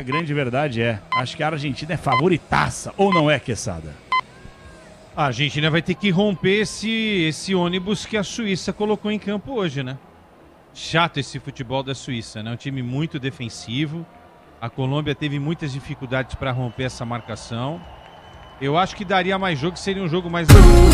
grande verdade acho que a Argentina é favoritaça, ou não é, Quesada? A Argentina vai ter que romper esse ônibus que a Suíça colocou em campo hoje, né? Chato esse futebol da Suíça, né? Um time muito defensivo. A Colômbia teve muitas dificuldades para romper essa marcação. Eu acho que daria mais jogo, seria um jogo mais